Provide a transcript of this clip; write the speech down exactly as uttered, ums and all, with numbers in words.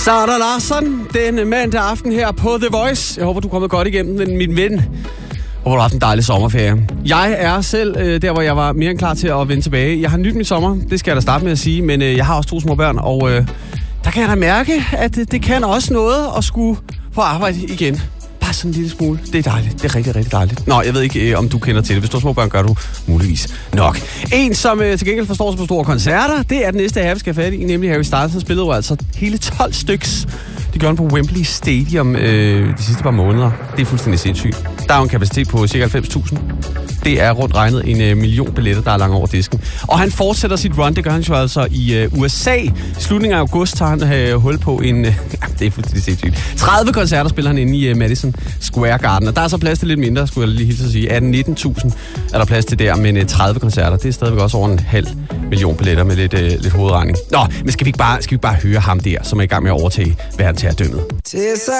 Sara Larsson, den mandag aften her på The Voice. Jeg håber, du er kommet godt igennem den, min ven. Jeg håber, du har haft en dejlig sommerferie. Jeg er selv øh, der, hvor jeg var mere end klar til at vende tilbage. Jeg har nyt min sommer, det skal jeg da starte med at sige, men øh, jeg har også to små børn, og øh, der kan jeg da mærke, at det, det kan også noget at skulle på arbejde igen. Bare sådan en lille smule. Det er dejligt. Det er rigtig, rigtig dejligt. Nå, jeg ved ikke, øh, om du kender til det. Hvis du har små børn, gør du muligvis nok. En, som øh, til gengæld forstår sig på store koncerter, det er den næste her, vi skal have fat i, nemlig Harry Styles. Han spillede jo altså hele tolv styks. Det gør han på Wembley Stadium øh, de sidste par måneder. Det er fuldstændig sindssygt. Der er jo en kapacitet på cirka halvfems tusind. Det er rundt regnet en øh, million billetter, der er langt over disken. Og han fortsætter sit run, det gør han jo altså i øh, U S A. I slutningen af august tager han øh, hul på en... Øh, det er fuldstændig sindssygt. tredive koncerter spiller han inde i øh, Madison Square Garden. Og der er så plads til lidt mindre, skulle jeg lige hilse at sige. atten til nitten tusind er der plads til der, men øh, tredive koncerter, det er stadigvæk også over en halv million billetter med lidt, øh, lidt hovedregning. Nå, men skal vi, ikke bare, skal vi ikke bare høre ham der, som er i gang med at overtage verdensherredømmet?